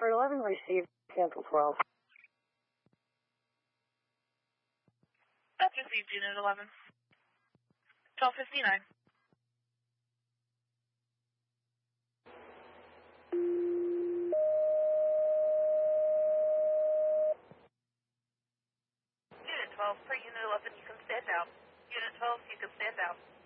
Bedford 11 received, cancel 12. That's received, Unit 11. 12:59. Unit 12, per Unit 11, you can stand out. Unit 12, you can stand out.